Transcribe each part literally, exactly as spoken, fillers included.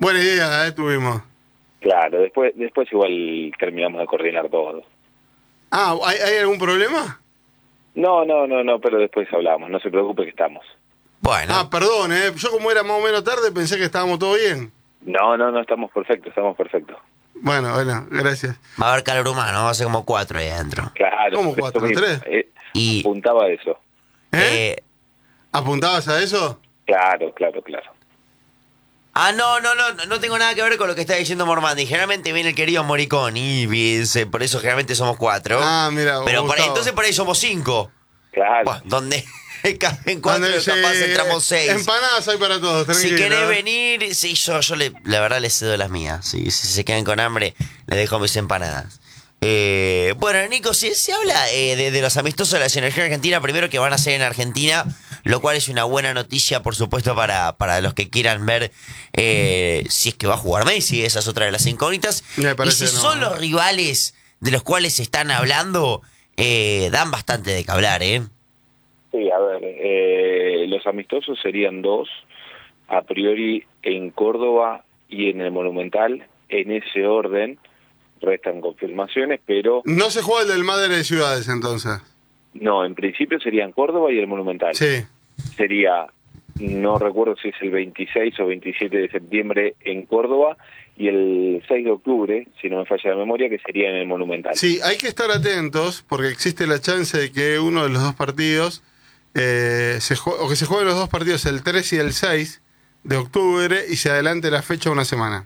Buena idea, ¿eh? Tuvimos. Claro, después después igual terminamos de coordinar todo. Ah, ¿hay, hay algún problema? No, no, no, no, pero después hablamos, no se preocupe que estamos. Bueno, Ah, perdón, ¿eh? Yo como era más o menos tarde pensé que estábamos todo bien. No, no, no, estamos perfectos, estamos perfectos. Bueno, bueno, gracias. va a haber calor humano, va a ser como cuatro ahí adentro. Claro. ¿Cómo por eso cuatro, mismo, tres? eh, Y- apuntaba a eso. ¿Eh? Eh, ¿Apuntabas a eso? Claro, claro, claro. ah, no, no, no, no tengo nada que ver con lo que está diciendo Mormandi. Generalmente viene el querido Moriconi, y dice, por eso generalmente somos cuatro. Ah, mira, Pero por ahí, Gustavo. entonces por ahí somos cinco. Claro. Bueno, donde caben cuatro, Donde capaz se- entramos seis. Empanadas hay para todos, Si tranquilo. querés ¿eh? venir, sí, yo, yo le, la verdad les cedo las mías. Sí, si se quedan con hambre, les dejo mis empanadas. Eh, bueno, Nico, si se habla eh, de, de los amistosos de la selección argentina, primero que van a ser en Argentina, lo cual es una buena noticia, por supuesto, para, para los que quieran ver eh, si es que va a jugar Messi, esa es otra de las incógnitas. Me Y parece si no. son los rivales de los cuales se están hablando, eh, dan bastante de qué hablar, ¿eh? Sí, a ver, eh, los amistosos serían dos, a priori en Córdoba y en el Monumental, en ese orden, restan confirmaciones, pero No se juega el del Madre de Ciudades, entonces. no, en principio serían Córdoba y el Monumental. Sí. Sería, no recuerdo si es el veintiséis o veintisiete de septiembre en Córdoba y el seis de octubre, si no me falla la memoria, que sería en el Monumental. Sí, hay que estar atentos porque existe la chance de que uno de los dos partidos, eh, se jue- o que se jueguen los dos partidos el tres y el seis de octubre y se adelante la fecha una semana.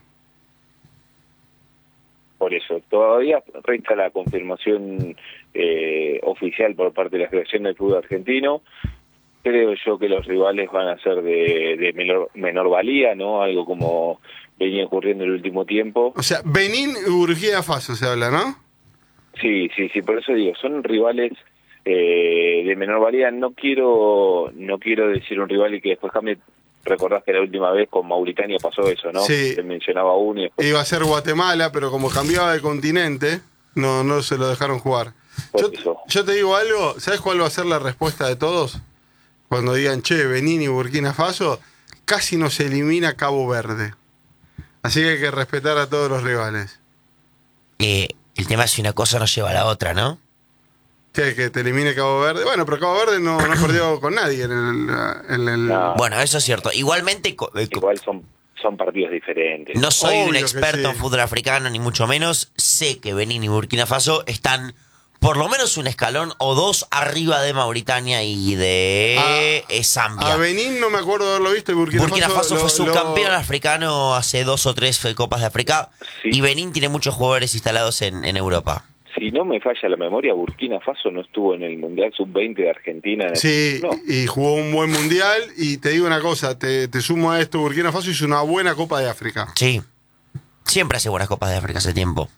Por eso, todavía resta la confirmación eh, oficial por parte de la Federación del Fútbol Argentino. Creo yo que los rivales van a ser de, de menor, menor valía, ¿no? Algo como venía ocurriendo en el último tiempo. O sea, Benín y Burkina Faso se habla, ¿no? Sí, sí, sí, por eso digo, son rivales eh, de menor valía. No quiero no quiero decir un rival y que después cambie. Recordás que la última vez con Mauritania pasó eso, ¿no? Sí. Se mencionaba uno y después Iba a ser Guatemala, pero como cambiaba de continente, no, no se lo dejaron jugar. Por Yo, eso. yo te digo algo, ¿sabes cuál va a ser la respuesta de todos? Cuando digan, che, Benín y Burkina Faso, casi nos elimina Cabo Verde. Así que hay que respetar a todos los rivales. Eh, el tema es si una cosa no lleva a la otra, ¿no? Che, que te elimine Cabo Verde. Bueno, pero Cabo Verde no, no perdió con nadie en el... En el... No. Bueno, eso es cierto. Igualmente, co- eh, co- igual son son partidos diferentes. no soy Obvio un que experto sí. en fútbol africano, ni mucho menos. Sé que Benín y Burkina Faso están por lo menos un escalón o dos arriba de Mauritania y de A- eh, Zambia. A Benín no me acuerdo de haberlo visto y Burkina, Burkina Faso lo- fue lo- subcampeón africano hace dos o tres eh, Copas de África. Sí. Y Benín tiene muchos jugadores instalados en, en Europa. Si no me falla la memoria, Burkina Faso no estuvo en el Mundial sub veinte de Argentina. En el- Sí, no. y jugó un buen mundial. Y te digo una cosa, te, te sumo a esto, Burkina Faso hizo una buena Copa de África. Sí. Siempre hace buenas Copas de África hace tiempo.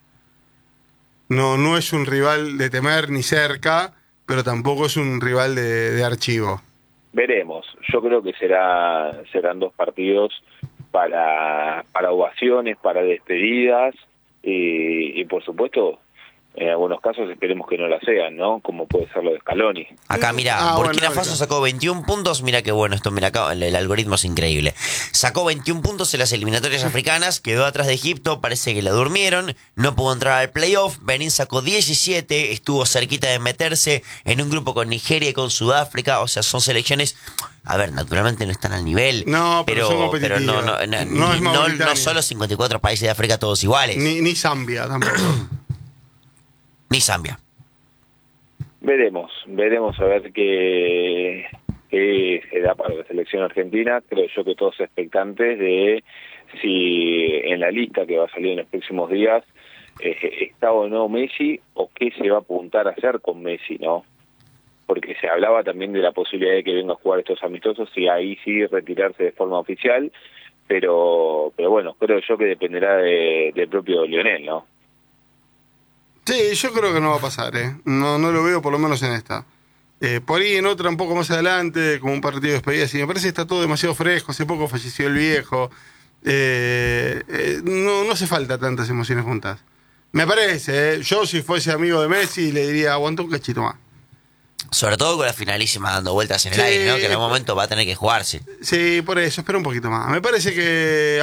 No, no es un rival de temer ni cerca, pero tampoco es un rival de, de archivo. Veremos. Yo creo que será serán dos partidos para para ovaciones, para despedidas y, y por supuesto, en algunos casos esperemos que no la sean, ¿no? Como puede ser lo de Scaloni. Acá, mira, Ah, Burkina bueno, Faso acá. sacó veintiún puntos. Mira qué bueno esto, mira acá, el, el algoritmo es increíble. Sacó veintiún puntos en las eliminatorias africanas, quedó atrás de Egipto, parece que la durmieron, no pudo entrar al playoff. Benín sacó diecisiete, estuvo cerquita de meterse en un grupo con Nigeria y con Sudáfrica. O sea, son selecciones, a ver, naturalmente no están al nivel. No, pero son pero no, no, competitivas. no, No ni- es no, Mauritania. no son los cincuenta y cuatro países de África todos iguales. Ni, Ni, ni Zambia tampoco. Zambia. Veremos, veremos a ver qué, qué se da para la selección argentina. Creo yo que todos expectantes de si en la lista que va a salir en los próximos días eh, está o no Messi o qué se va a apuntar a hacer con Messi, ¿no? Porque se hablaba también de la posibilidad de que venga a jugar estos amistosos y ahí sí retirarse de forma oficial, pero pero bueno, creo yo que dependerá de, del propio Lionel, ¿no? Sí, yo creo que no va a pasar, ¿eh? No, no lo veo por lo menos en esta. Eh, por ahí en otra un poco más adelante, como un partido de despedida, y me parece que está todo demasiado fresco, hace poco falleció el viejo. Eh, eh, no, no hace falta tantas emociones juntas. Me parece, ¿eh? Yo si fuese amigo de Messi le diría, aguanta un cachito más. Sobre todo con la finalísima dando vueltas en el Sí. aire, ¿no? Que en algún momento va a tener que jugarse. Sí, por eso, espera un poquito más. Me parece que